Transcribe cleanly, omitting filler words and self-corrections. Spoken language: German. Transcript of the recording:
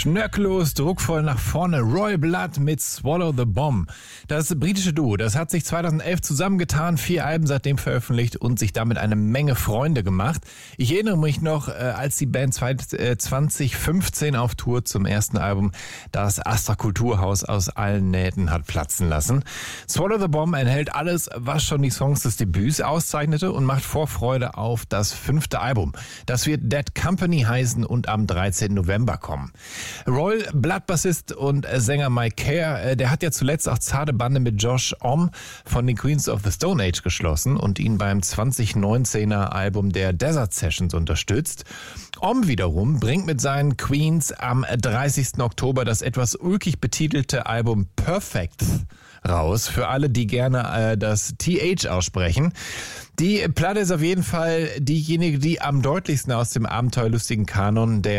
Schnörkellos, druckvoll nach vorne. Royal Blood mit Swallow the Bomb. Das britische Duo, das hat sich 2011 zusammengetan, 4 Alben seitdem veröffentlicht und sich damit eine Menge Freunde gemacht. Ich erinnere mich noch, als die Band 2015 auf Tour zum ersten Album das Astra Kulturhaus aus allen Nähten hat platzen lassen. Swallow the Bomb enthält alles, was schon die Songs des Debüts auszeichnete und macht Vorfreude auf das 5. Album. Das wird Dead Company heißen und am 13. November kommen. Royal Blood Bassist und Sänger Mike Kerr, der hat ja zuletzt auch zarte Bande mit Josh Homme von den Queens of the Stone Age geschlossen und ihn beim 2019er Album der Desert Sessions unterstützt. Homme wiederum bringt mit seinen Queens am 30. Oktober das etwas ulkig betitelte Album Perfect raus, für alle, die gerne das TH aussprechen. Die Platte ist auf jeden Fall diejenige, die am deutlichsten aus dem abenteuerlustigen Kanon der